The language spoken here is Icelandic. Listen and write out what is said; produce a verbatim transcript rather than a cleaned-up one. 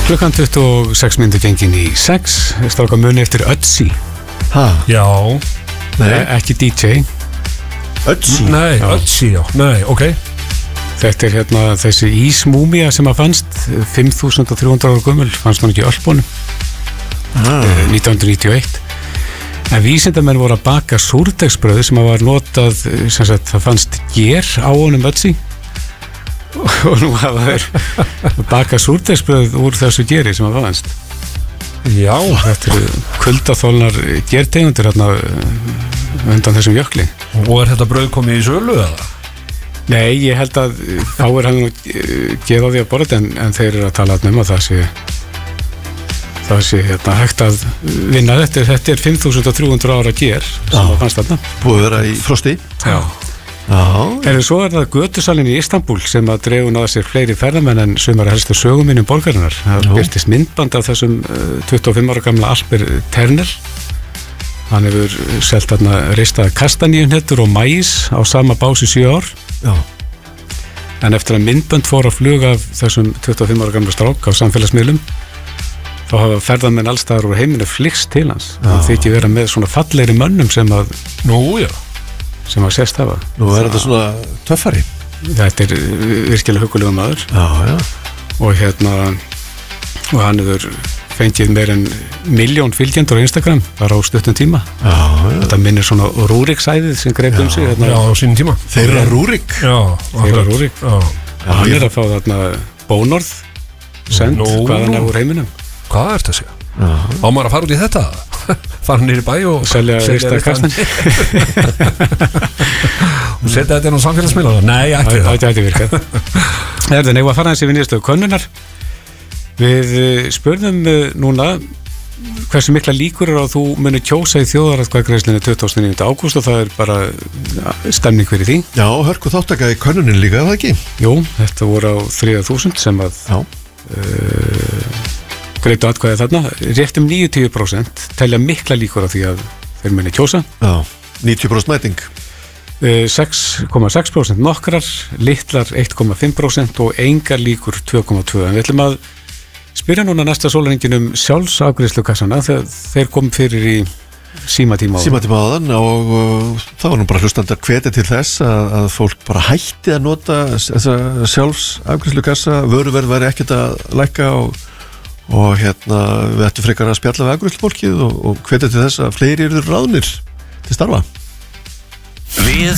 Klukkan tuttugu og sex mínútur gengin í sex. Stráka muni eftir Ötzi. Ha? Já. Nei. Ekki D J. Ötzi? Nei, Ötzi, já. Nei, ok. Þetta er hérna þessi ísmúmía sem að fannst fimm þúsund þrjú hundruð ára gömul, fannst hann ekki í Ölpunum ah. nítján hundruð níutíu og eitt. En vísindamenn voru að baka súrdegsbrauð sem að var notað, sem sagt, það fannst ger á honum Ötzi og nú hafa þeir að baka súrdegsbrauð úr þessu geri sem að fannst. Já. Þetta eru kuldaþolnar gertegundir hérna undan þessum jökli. Og er þetta brauð komið í sölu eða? Nei, ég held að þá er hann nú geð á því að borða en, en þeir eru að tala um að það sé það sé hérna hægt að vinna þetta. Þetta er fimm þúsund þrjú hundruð ára ger sem að fannst þarna. Búið að vera í frosti. Já. Já. En svo er það götusalinn í Istanbul sem að dregur náða sér fleiri ferðamenn en sumar helstu söguminnum borgarinnar. Það birtist myndband af þessum tuttugu og fimm ára gamla Alper Terner. Hann hefur selt þarna ristað kastaníunhettur og maís á sama bás í sjö ár. Já. En eftir að myndbönd fór að fluga af þessum tuttugu og fimm ára gamla strák á samfélagsmiðlum þá hafa ferðamenn allstaðar úr heiminu flykkst til hans. Það þykir vera með svona fallegri mönnum sem að Nú, já. sem að sést hafa. Nú er þetta svona töffari. Þetta er virkilega huggulega maður. Já, já. Og hérna og hann hefur fengið meir en miljón fylgjendur á Instagram bara á stuttum tíma. Já, já. Þetta minnir svona Rúrik-sæðið sem greip um sig hérna. Já, á sínum tíma. Þeirra Rúrik. Já, Þeirra Rúrik. Já. Já, hann er að fá þarna bónorð send Nú, hvaðan nú. er úr heiminum. Hvað er þetta að segja? Á maður að fara út í þetta? Fara nýri bæ og selja ristað kastani og setja þetta inn á samfélagsmiðlana? Nei, ekki það. Það gæti virkað. Erðu, nefnum að fara þessi við nýjastu könnunar. Við spurðum núna hversu mikla líkur er að þú muni kjósa í þjóðaratkvæðagreiðslunni tuttugasta og níunda ágúst og það er bara stemning fyrir því. Já, hörku þáttaka í könnunin líka, er það ekki? Jú, þetta voru á þrjú þúsund sem að uh, greitu atkvæði þarna. Rétt um níutíu prósent telja mikla líkur á því að þeir muni kjósa. Já, níutíu prósent mæting. Uh, sex komma sex prósent nokkrar, litlar eitt komma fimm prósent og engar líkur tvö komma tvö. En við ætlum að spyrja núna næsta sólarhringinn um sjálfsafgreiðslukassana þegar þeir kom fyrir í símatíma áðan. Símatíma áðan og uh, það var nú bara hlustandar hvetja til þess að, að fólk bara hætti að nota þessa sjálfsafgreiðslukassa, vöruverð væri ekkert að lækka og, og hérna við ættum frekar að spjalla við afgreiðslufólkið og, og hvetja til þess að fleiri eru ráðnir til starfa. Við